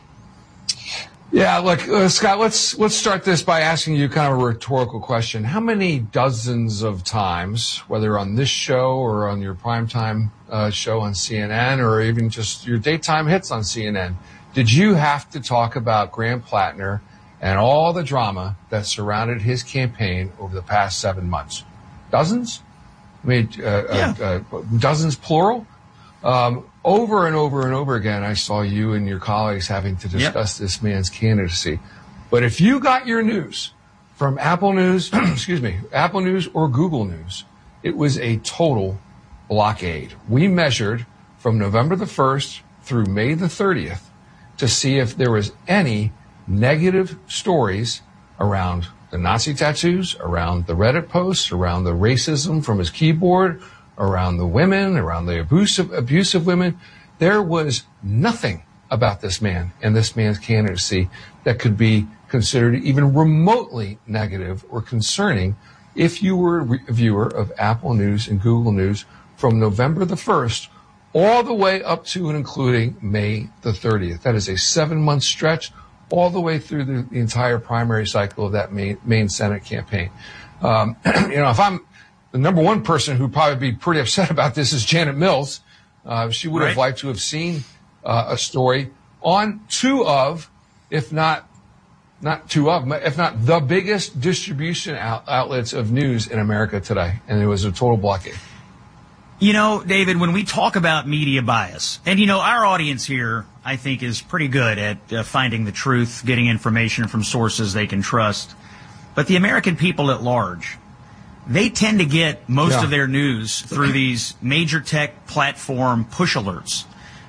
Yeah, look, uh, Scott, let's let's start this by asking you kind of a rhetorical question. How many dozens of times, whether on this show or on your primetime uh, show on C N N or even just your daytime hits on C N N, did you have to talk about Graham Plattner and all the drama that surrounded his campaign over the past seven months? Dozens? I mean, uh, yeah. uh, uh, dozens plural? Um, over and over and over again, I saw you and your colleagues having to discuss yep. this man's candidacy. But if you got your news from Apple News, excuse me, Apple News or Google News, it was a total blockade. We measured from November the first through May the thirtieth to see if there was any negative stories around the Nazi tattoos, around the Reddit posts, around the racism from his keyboard, around the women, around the abusive, abusive women. There was nothing about this man and this man's candidacy that could be considered even remotely negative or concerning if you were a viewer of Apple News and Google News from November the first all the way up to and including May the thirtieth. That is a seven-month stretch all the way through the, the entire primary cycle of that main, main Senate campaign. Um, you know, if I'm the number one person who'd probably be pretty upset about this is Janet Mills. Uh, she would right. have liked to have seen uh, a story on two of, if not not two of, if not the biggest distribution out- outlets of news in America today. And it was a total blockade. You know, David, when we talk about media bias, and, you know, our audience here, I think, is pretty good at uh, finding the truth, getting information from sources they can trust. But the American people at large, they tend to get most yeah. of their news through these major tech platform push alerts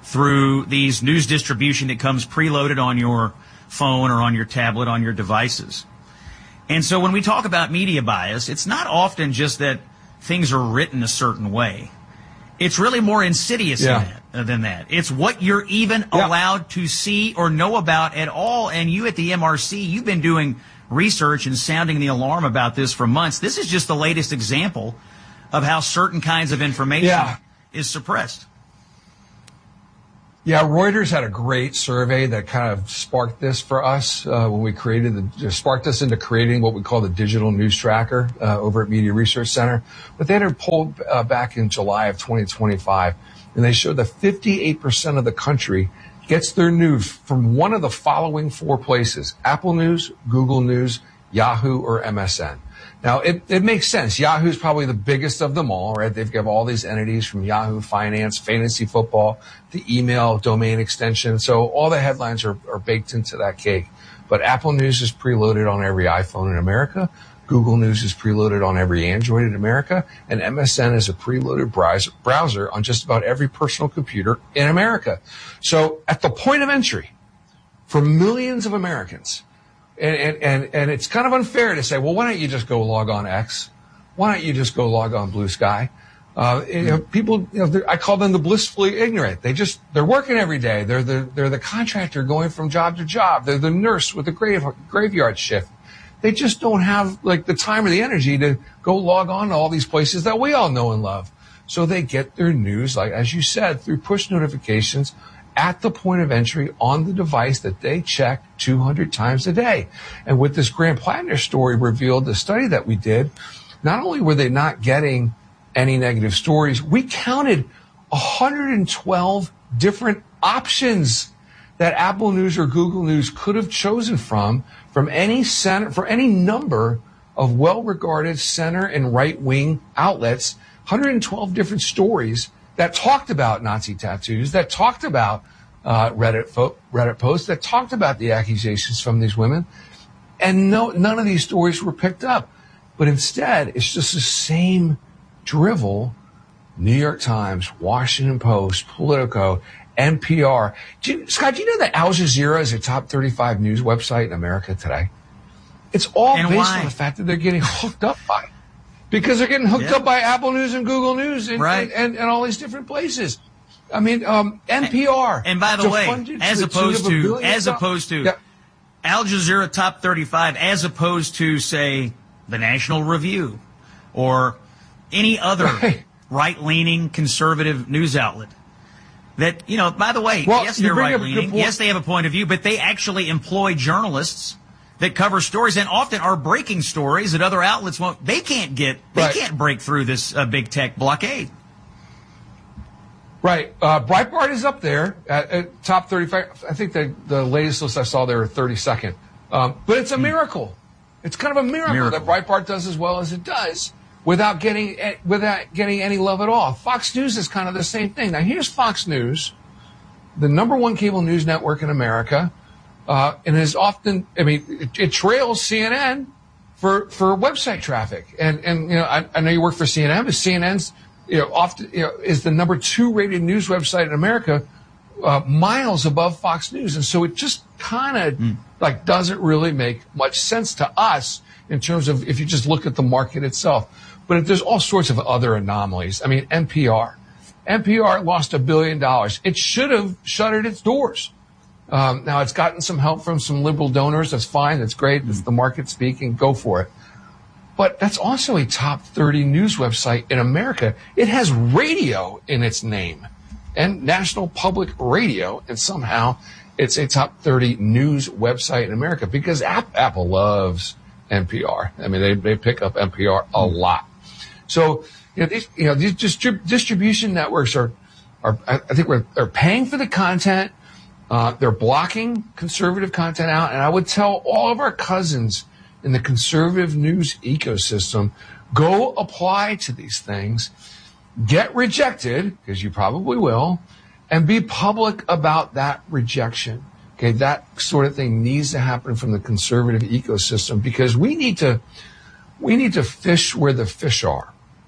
through these news distribution that comes preloaded on your phone or on your tablet, on your devices. And so when we talk about media bias, it's not often just that things are written a certain way. It's really more insidious yeah. than, that, uh, than that. It's what you're even yeah. allowed to see or know about at all. And you at the M R C, you've been doing research and sounding the alarm about this for months. This is just the latest example of how certain kinds of information yeah. is suppressed. Yeah, Reuters had a great survey that kind of sparked this for us uh, when we created the, sparked us into creating what we call the Digital News Tracker uh, over at Media Research Center. But they had a poll uh, back in July of twenty twenty-five, and they showed that fifty-eight percent of the country gets their news from one of the following four places: Apple News, Google News, Yahoo, or M S N. Now, it, it makes sense. Yahoo's probably the biggest of them all, right? They've got all these entities from Yahoo Finance, Fantasy Football, the email domain extension. So all the headlines are, are baked into that cake. But Apple News is preloaded on every iPhone in America. Google News is preloaded on every Android in America. And M S N is a preloaded browser on just about every personal computer in America. So at the point of entry for millions of Americans, And, and, and, and it's kind of unfair to say, well, why don't you just go log on X? Why don't you just go log on Blue Sky? Uh, you know, people, you know, I call them the blissfully ignorant. They just, they're working every day. They're the, they're the contractor going from job to job. They're the nurse with the grave, graveyard shift. They just don't have like the time or the energy to go log on to all these places that we all know and love. So they get their news, like, as you said, through push notifications at the point of entry on the device that they check two hundred times a day. And with this Grant Plattner story revealed, the study that we did, not only were they not getting any negative stories, we counted one hundred twelve different options that Apple News or Google News could have chosen from, from any center, for any number of well-regarded center and right-wing outlets, one hundred twelve different stories that talked about Nazi tattoos, that talked about uh, Reddit fo- Reddit posts, that talked about the accusations from these women, and no, none of these stories were picked up. But instead, it's just the same drivel: New York Times, Washington Post, Politico, N P R. Do you, Scott, do you know that Al Jazeera is a top thirty-five news website in America today? It's all and based why? on the fact that they're getting hooked up by it. Because they're getting hooked yeah. up by Apple News and Google News and, right. and, and, and all these different places. I mean, um, N P R. And by the way, as opposed to, as opposed to yeah. Al Jazeera top thirty-five, as opposed to, say, the National Review or any other right. right-leaning conservative news outlet. That, you know, by the way, well, yes, they're right-leaning. Yes, they have a point of view, but they actually employ journalists that cover stories and often are breaking stories that other outlets won't. They can't get. They right. can't break through this uh, big tech blockade. Right. Uh, Breitbart is up there at, at top thirty-five. I think the the latest list I saw there were thirty-second. Um, but it's a miracle. It's kind of a miracle, miracle that Breitbart does as well as it does without getting without getting any love at all. Fox News is kind of the same thing. Now here's Fox News, the number one cable news network in America. Uh, and is often, I mean, it, it trails C N N for, for website traffic. And, and, you know, I, I know you work for C N N, but C N N's, you know, often, you know, is the number two rated news website in America, uh, miles above Fox News. And so it just kind of mm. like doesn't really make much sense to us in terms of if you just look at the market itself. But there's all sorts of other anomalies. I mean, N P R. N P R lost a billion dollars. It should have shuttered its doors. Um, now, it's gotten some help from some liberal donors. That's fine. That's great. That's the market speaking. Go for it. But that's also a top thirty news website in America. It has radio in its name and National Public Radio. And somehow it's a top thirty news website in America because App, Apple loves N P R. I mean, they, they pick up N P R a lot. So, you know, these, you know, these distrib- distribution networks are, are, I think we're, are paying for the content. Uh, they're blocking conservative content out. And I would tell all of our cousins in the conservative news ecosystem, go apply to these things, get rejected, because you probably will, and be public about that rejection. Okay, that sort of thing needs to happen from the conservative ecosystem because we need to, we need to fish where the fish are.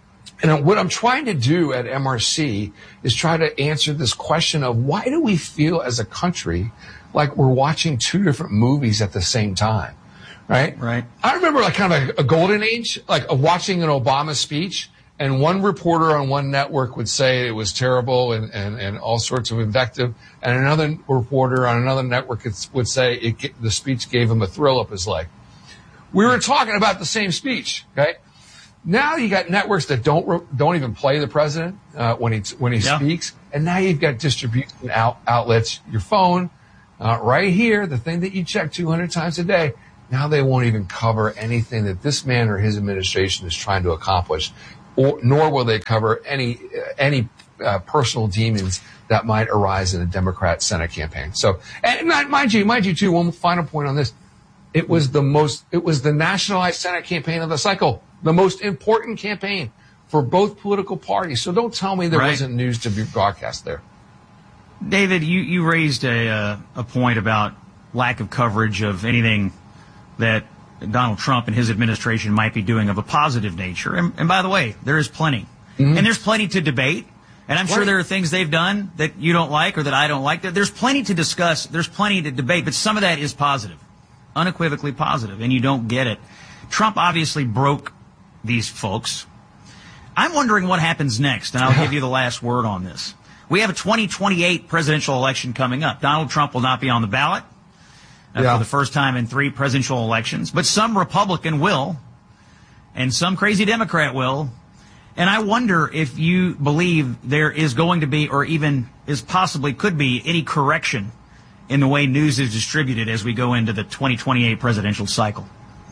And what I'm trying to do at M R C is try to answer this question of why do we feel as a country like we're watching two different movies at the same time, right? Right. I remember like kind of a, a golden age, like of watching an Obama speech, and one reporter on one network would say it was terrible and, and, and all sorts of invective, and another reporter on another network would say it, the speech gave him a thrill up his leg. We were talking about the same speech, okay? Now you got networks that don't don't even play the president uh, when he when he yeah. speaks, and now you've got distribution out, outlets, your phone, uh, right here, the thing that you check two hundred times a day. Now they won't even cover anything that this man or his administration is trying to accomplish, or nor will they cover any any uh, personal demons that might arise in a Democrat Senate campaign. So, and mind you, mind you too. One final point on this: it was the most, it was the nationalized Senate campaign of the cycle. The most important campaign for both political parties. So don't tell me there right. wasn't news to be broadcast there. David, you, you raised a, uh, a point about lack of coverage of anything that Donald Trump and his administration might be doing of a positive nature. And, and by the way, there is plenty. Mm-hmm. And there's plenty to debate. And I'm right. sure there are things they've done that you don't like or that I don't like. There's plenty to discuss. There's plenty to debate. But some of that is positive, unequivocally positive, and you don't get it. Trump obviously broke these folks. I'm wondering what happens next, and I'll give you the last word on this. We have a twenty twenty-eight presidential election coming up. Donald Trump will not be on the ballot uh, yeah. for the first time in three presidential elections, but some Republican will, and some crazy Democrat will. And I wonder if you believe there is going to be, or even is possibly could be, any correction in the way news is distributed as we go into the twenty twenty-eight presidential cycle.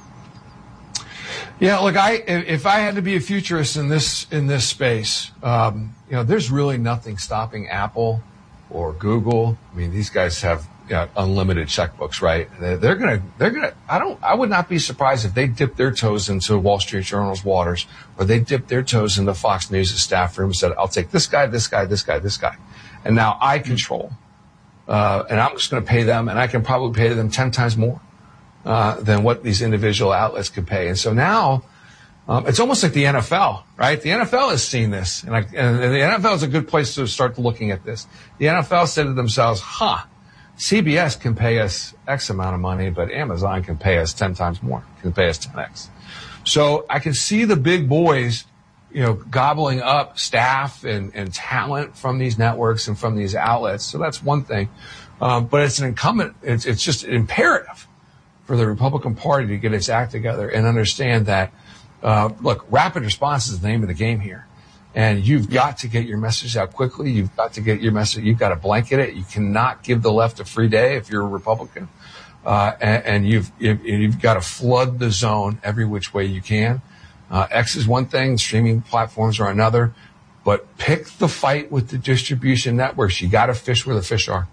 Yeah, look, I if I had to be a futurist in this in this space, um, you know, there's really nothing stopping Apple or Google. I mean, these guys have you know, unlimited checkbooks, right? They're, they're gonna they're gonna. I don't. I would not be surprised if they dip their toes into Wall Street Journal's waters, or they dip their toes into Fox News' staff room and said, "I'll take this guy, this guy, this guy, this guy," and now I control, uh, and I'm just going to pay them, and I can probably pay them ten times more. Uh, than what these individual outlets could pay. And so now, um, it's almost like the N F L, right? The N F L has seen this. And, I, and the N F L is a good place to start looking at this. The N F L said to themselves, huh, C B S can pay us X amount of money, but Amazon can pay us ten times more, can pay us ten X. So I can see the big boys, you know, gobbling up staff and, and talent from these networks and from these outlets. So that's one thing. Um, but it's an incumbent, it's, it's just imperative for the Republican Party to get its act together and understand that, uh, look, rapid response is the name of the game here. And you've got to get your message out quickly. You've got to get your message. You've got to blanket it. You cannot give the left a free day if you're a Republican. Uh, and, and you've, you've, you've got to flood the zone every which way you can. Uh, X is one thing. Streaming platforms are another. But pick the fight with the distribution networks. You got to fish where the fish are.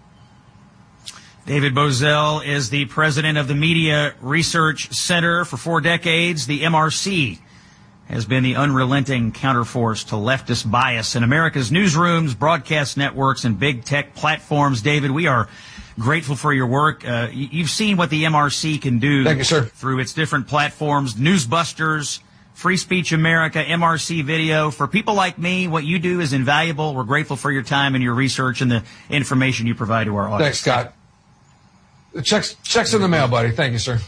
David Boesel is the president of the Media Research Center. For four decades, the M R C has been the unrelenting counterforce to leftist bias in America's newsrooms, broadcast networks, and big tech platforms. David, we are grateful for your work. Uh, you've seen what the M R C can do Thank you, sir. through its different platforms, Newsbusters, Free Speech America, M R C Video. For people like me, what you do is invaluable. We're grateful for your time and your research and the information you provide to our audience. Thanks, Scott. The checks, checks in the mail, buddy. Thank you, sir.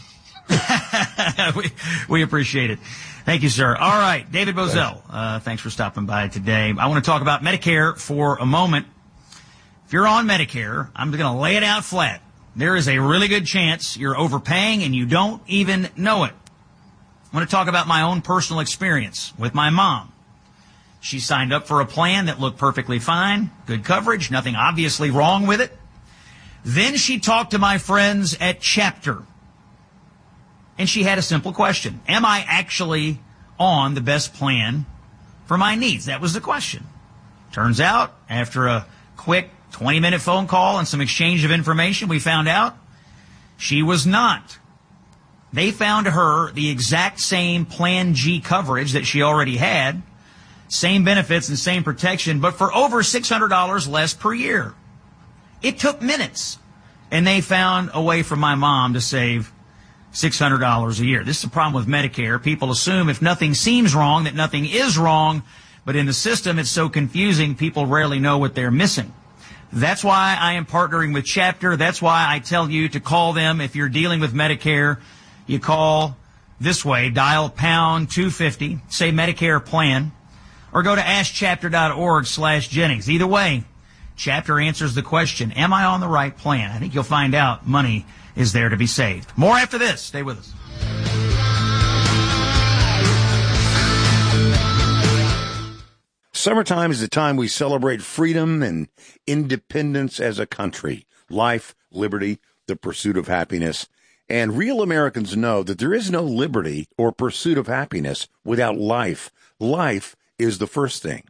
we, we appreciate it. Thank you, sir. All right, David Boesel, uh, thanks for stopping by today. I want to talk about Medicare for a moment. If you're on Medicare, I'm going to lay it out flat. There is a really good chance you're overpaying and you don't even know it. I want to talk about my own personal experience with my mom. She signed up for a plan that looked perfectly fine, good coverage, nothing obviously wrong with it. Then she talked to my friends at Chapter, and she had a simple question. Am I actually on the best plan for my needs? That was the question. Turns out, after a quick twenty-minute phone call and some exchange of information, we found out she was not. They found her the exact same Plan G coverage that she already had, same benefits and same protection, but for over six hundred dollars less per year. It took minutes, and they found a way for my mom to save six hundred dollars a year. This is the problem with Medicare. People assume if nothing seems wrong, that nothing is wrong. But in the system, it's so confusing, people rarely know what they're missing. That's why I am partnering with Chapter. That's why I tell you to call them if you're dealing with Medicare. You call this way, dial pound two fifty, say Medicare plan, or go to askchapter.org slash Jennings. Either way, Chapter answers the question, am I on the right plan? I think you'll find out money is there to be saved. More after this. Stay with us. Summertime is the time we celebrate freedom and independence as a country, life, liberty, the pursuit of happiness. And real Americans know that there is no liberty or pursuit of happiness without life. Life is the first thing.